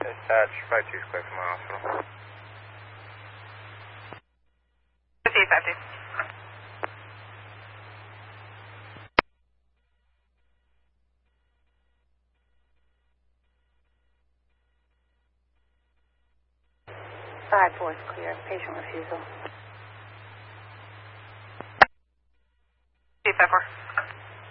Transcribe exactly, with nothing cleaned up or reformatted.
Dispatch, five two square from my hospital. fifty, fifty. Five four is clear. Patient refusal. fifty, five four.